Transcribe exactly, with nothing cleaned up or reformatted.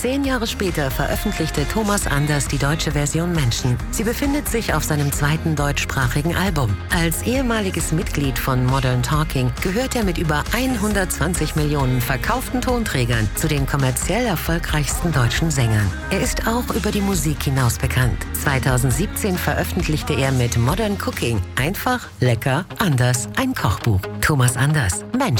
Zehn Jahre später veröffentlichte Thomas Anders die deutsche Version Menschen. Sie befindet sich auf seinem zweiten deutschsprachigen Album. Als ehemaliges Mitglied von Modern Talking gehört er mit über hundertzwanzig Millionen verkauften Tonträgern zu den kommerziell erfolgreichsten deutschen Sängern. Er ist auch über die Musik hinaus bekannt. zweitausendsiebzehn veröffentlichte er mit Modern Cooking einfach, lecker, anders ein Kochbuch. Thomas Anders, Mensch.